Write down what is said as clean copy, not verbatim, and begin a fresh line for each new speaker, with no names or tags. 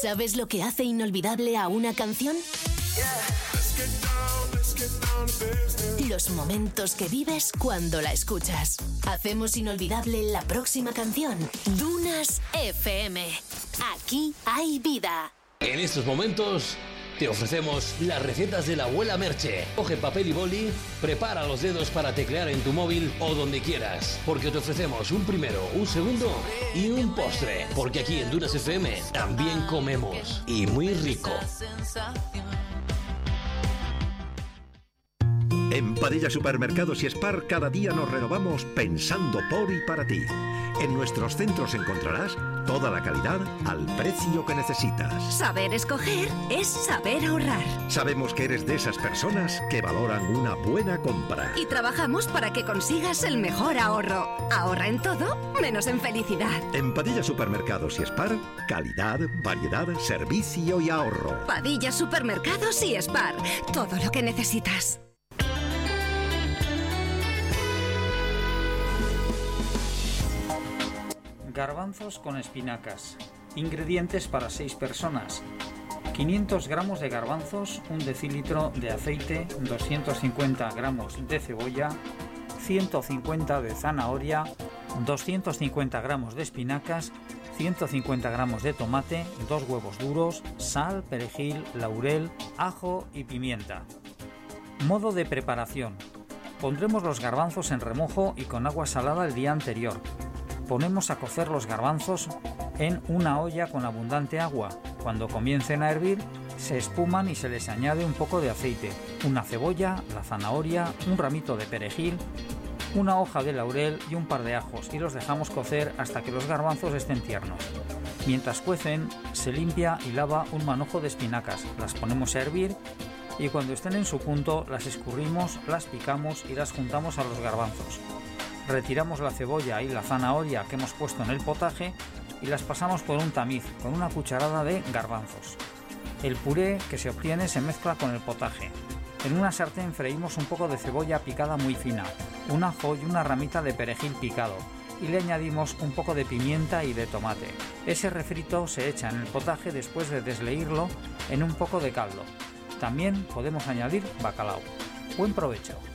¿Sabes lo que hace inolvidable a una canción? Los momentos que vives cuando la escuchas. Hacemos inolvidable la próxima canción. Dunas FM. Aquí hay vida.
En estos momentos te ofrecemos las recetas de la abuela Merche. Coge papel y boli, prepara los dedos para teclear en tu móvil o donde quieras, porque te ofrecemos un primero, un segundo y un postre. Porque aquí en Dunas FM también comemos, y muy rico.
En Padilla Supermercados y Spar cada día nos renovamos pensando por y para ti. En nuestros centros encontrarás toda la calidad al precio que necesitas.
Saber escoger es saber ahorrar.
Sabemos que eres de esas personas que valoran una buena compra.
Y trabajamos para que consigas el mejor ahorro. Ahorra en todo, menos en felicidad.
En Padilla Supermercados y Spar, calidad, variedad, servicio y ahorro.
Padilla Supermercados y Spar, todo lo que necesitas.
Garbanzos con espinacas. Ingredientes para 6 personas. 500 gramos de garbanzos, 1 decilitro de aceite, 250 gramos de cebolla, 150 de zanahoria, 250 gramos de espinacas, 150 gramos de tomate, 2 huevos duros, sal, perejil, laurel, ajo y pimienta. Modo de preparación. Pondremos los garbanzos en remojo y con agua salada el día anterior. Ponemos a cocer los garbanzos en una olla con abundante agua. Cuando comiencen a hervir, se espuman y se les añade un poco de aceite, una cebolla, la zanahoria, un ramito de perejil, una hoja de laurel y un par de ajos, y los dejamos cocer hasta que los garbanzos estén tiernos. Mientras cuecen, se limpia y lava un manojo de espinacas, las ponemos a hervir y cuando estén en su punto las escurrimos, las picamos y las juntamos a los garbanzos. Retiramos la cebolla y la zanahoria que hemos puesto en el potaje y las pasamos por un tamiz con una cucharada de garbanzos. El puré que se obtiene se mezcla con el potaje. En una sartén freímos un poco de cebolla picada muy fina, un ajo y una ramita de perejil picado y le añadimos un poco de pimienta y de tomate. Ese refrito se echa en el potaje después de desleírlo en un poco de caldo. También podemos añadir bacalao. Buen provecho.